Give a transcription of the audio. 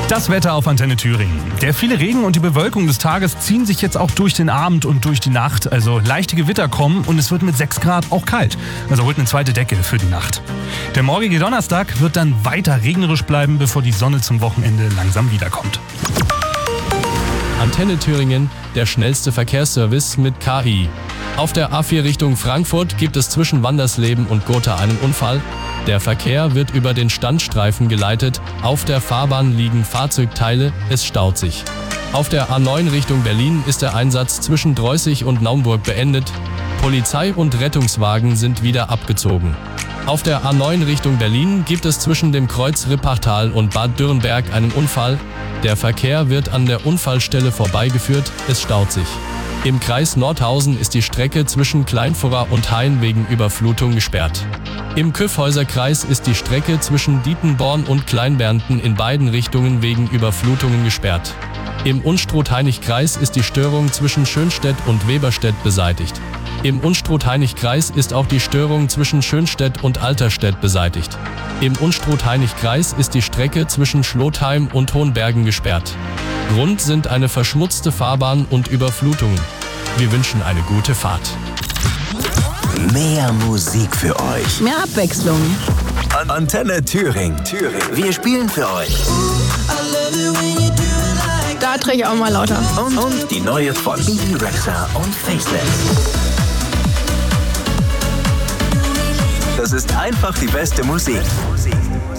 Das Wetter auf Antenne Thüringen. Der viele Regen und die Bewölkung des Tages ziehen sich jetzt auch durch den Abend und durch die Nacht. Also leichte Gewitter kommen und es wird mit 6 Grad auch kalt. Also holt eine zweite Decke für die Nacht. Der morgige Donnerstag wird dann weiter regnerisch bleiben, bevor die Sonne zum Wochenende langsam wiederkommt. Antenne Thüringen, der schnellste Verkehrsservice mit KI. Auf der A4 Richtung Frankfurt gibt es zwischen Wandersleben und Gotha einen Unfall. Der Verkehr wird über den Standstreifen geleitet, auf der Fahrbahn liegen Fahrzeugteile, es staut sich. Auf der A9 Richtung Berlin ist der Einsatz zwischen Dreußig und Naumburg beendet. Polizei und Rettungswagen sind wieder abgezogen. Auf der A9 Richtung Berlin gibt es zwischen dem Kreuz Rippachtal und Bad Dürrenberg einen Unfall. Der Verkehr wird an der Unfallstelle vorbeigeführt, es staut sich. Im Kreis Nordhausen ist die Strecke zwischen Kleinfurra und Hain wegen Überflutung gesperrt. Im Kyffhäuser-Kreis ist die Strecke zwischen Dietenborn und Kleinbernten in beiden Richtungen wegen Überflutungen gesperrt. Im Unstrut-Hainich-Kreis ist die Störung zwischen Schönstedt und Weberstedt beseitigt. Im Unstrut-Hainich-Kreis ist auch die Störung zwischen Schönstedt und Alterstedt beseitigt. Im Unstrut-Hainich-Kreis ist die Strecke zwischen Schlotheim und Hohenbergen gesperrt. Grund sind eine verschmutzte Fahrbahn und Überflutungen. Wir wünschen eine gute Fahrt. Mehr Musik für euch. Mehr Abwechslung. Antenne Thüringen. Wir spielen für euch. Da drehe ich auch mal lauter. Und die neue von Bebe Rexha und Faceless. Das ist einfach die beste Musik.